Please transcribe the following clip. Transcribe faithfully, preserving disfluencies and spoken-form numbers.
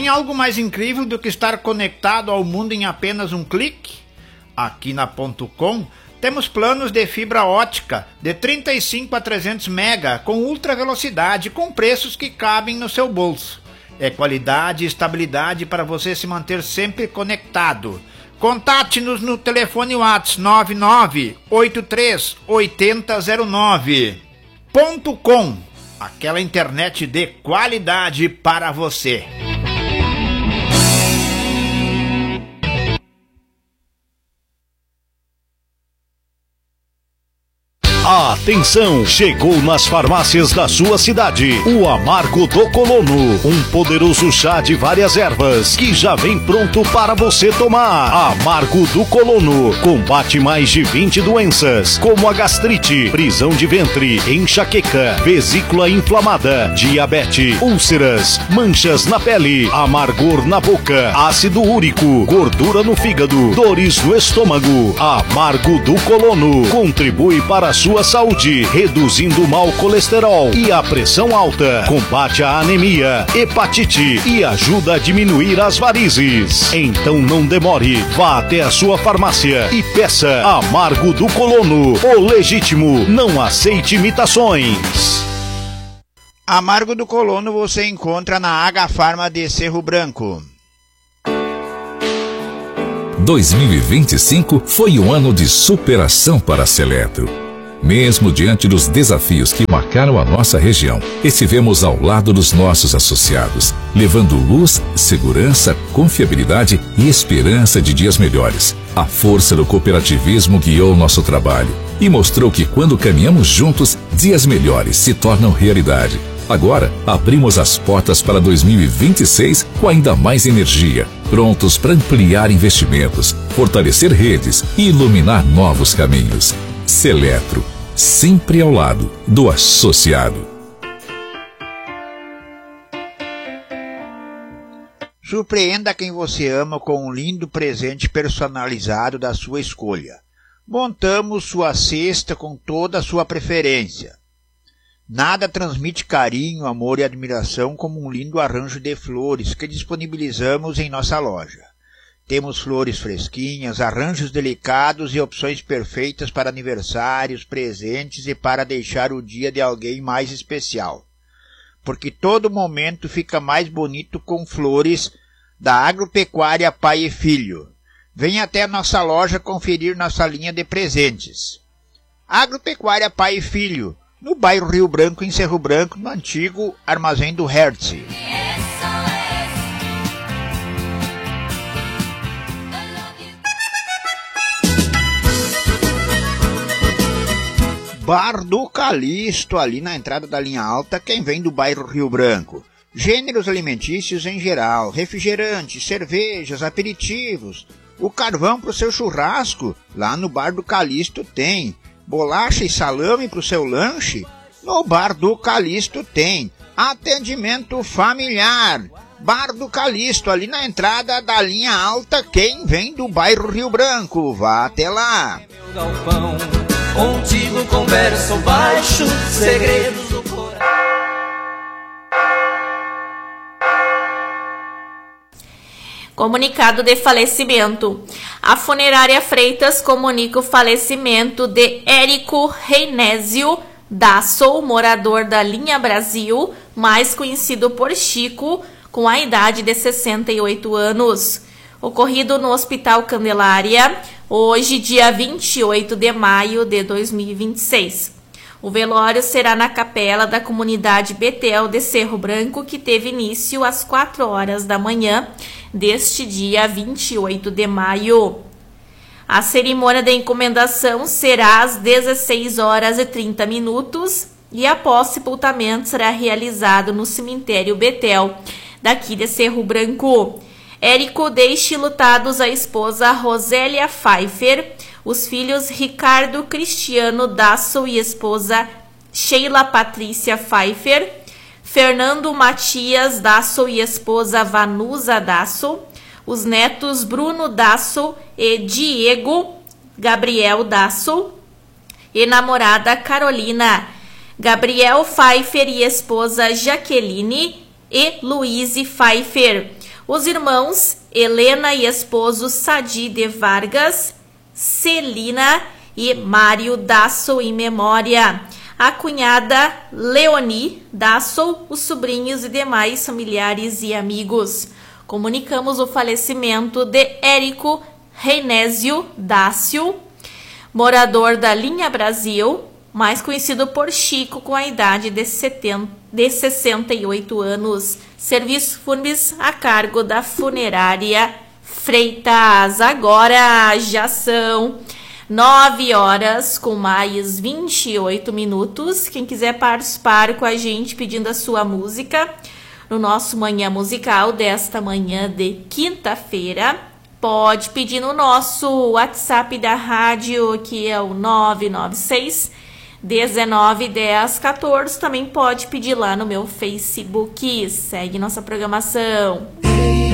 Tem algo mais incrível do que estar conectado ao mundo em apenas um clique? Aqui na Ponto Com temos planos de fibra ótica de trinta e cinco a trezentos mega com ultra velocidade com preços que cabem no seu bolso. É qualidade e estabilidade para você se manter sempre conectado. Contate-nos no telefone WhatsApp nove nove oito três oito zero zero nove. Ponto Com, aquela internet de qualidade para você. Atenção! Chegou nas farmácias da sua cidade o Amargo do Colono, um poderoso chá de várias ervas que já vem pronto para você tomar. Amargo do Colono combate mais de vinte doenças, como a gastrite, prisão de ventre, enxaqueca, vesícula inflamada, diabetes, úlceras, manchas na pele, amargor na boca, ácido úrico, gordura no fígado, dores no estômago. Amargo do Colono contribui para a sua saúde, reduzindo o mau colesterol e a pressão alta, combate a anemia, hepatite e ajuda a diminuir as varizes. Então não demore, vá até a sua farmácia e peça Amargo do Colono, o legítimo, não aceite imitações. Amargo do Colono você encontra na H Farma de Cerro Branco. dois mil e vinte e cinco foi um ano de superação para a Seletro. Mesmo diante dos desafios que marcaram a nossa região, estivemos ao lado dos nossos associados, levando luz, segurança, confiabilidade e esperança de dias melhores. A força do cooperativismo guiou nosso trabalho e mostrou que quando caminhamos juntos, dias melhores se tornam realidade. Agora, abrimos as portas para dois mil e vinte e seis com ainda mais energia, prontos para ampliar investimentos, fortalecer redes e iluminar novos caminhos. Seletro, sempre ao lado do associado. Surpreenda quem você ama com um lindo presente personalizado da sua escolha. Montamos sua cesta com toda a sua preferência. Nada transmite carinho, amor e admiração como um lindo arranjo de flores que disponibilizamos em nossa loja. Temos flores fresquinhas, arranjos delicados e opções perfeitas para aniversários, presentes e para deixar o dia de alguém mais especial. Porque todo momento fica mais bonito com flores da Agropecuária Pai e Filho. Venha até a nossa loja conferir nossa linha de presentes. Agropecuária Pai e Filho, no bairro Rio Branco, em Cerro Branco, no antigo Armazém do Hertz. Bar do Calixto, ali na entrada da linha alta, quem vem do bairro Rio Branco. Gêneros alimentícios em geral, refrigerantes, cervejas, aperitivos. O carvão para o seu churrasco, lá no Bar do Calixto tem. Bolacha e salame para o seu lanche, no Bar do Calixto tem. Atendimento familiar. Bar do Calixto, ali na entrada da linha alta, quem vem do bairro Rio Branco. Vá até lá. Meu galpão, contigo converso baixo, segredos do coração. Comunicado de falecimento. A funerária Freitas comunica o falecimento de Érico Reinésio Dasso, morador da linha Brasil, mais conhecido por Chico, com a idade de sessenta e oito anos. Ocorrido no Hospital Candelária, hoje, dia vinte e oito de maio de dois mil e vinte e seis. O velório será na capela da comunidade Betel de Cerro Branco, que teve início às quatro horas da manhã deste dia vinte e oito de maio. A cerimônia de encomendação será às dezesseis horas e trinta minutos e após sepultamento será realizado no cemitério Betel, daqui de Cerro Branco. Érico deixe lutados a esposa Rosélia Pfeiffer, os filhos Ricardo Cristiano Dasso e esposa Sheila Patrícia Pfeiffer, Fernando Matias Dasso e esposa Vanusa Dasso, os netos Bruno Dasso e Diego Gabriel Dasso, e namorada Carolina, Gabriel Pfeiffer e esposa Jaqueline e Luíse Pfeiffer. Os irmãos Helena e esposo Sadi de Vargas, Celina e Mário Dasso em memória. A cunhada Leoni Dasso, os sobrinhos e demais familiares e amigos. Comunicamos o falecimento de Érico Reinésio Dácio, morador da Linha Brasil, mais conhecido por Chico, com a idade de, setenta, de sessenta e oito anos. Serviços fúnebres a cargo da Funerária Freitas. Agora já são nove horas com mais vinte e oito minutos. Quem quiser participar com a gente pedindo a sua música no nosso Manhã Musical desta manhã de quinta-feira, pode pedir no nosso WhatsApp da rádio, que é o nove nove seis, dezenove, dez, quatorze. Também pode pedir lá no meu Facebook. Segue nossa programação.